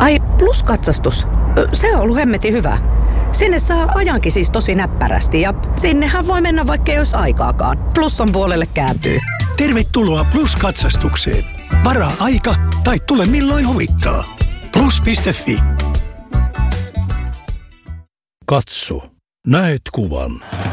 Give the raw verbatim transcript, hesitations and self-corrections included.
Ai, Plus-katsastus. Se on ollut hemmetin hyvä. Sinne saa ajankin siis tosi näppärästi ja sinnehän voi mennä vaikka ei olisi aikaakaan. Plussan puolelle kääntyy. Tervetuloa Plus-katsastukseen. Varaa aika tai tule milloin huvittaa. Plus piste fi. Katso. Näet kuvan.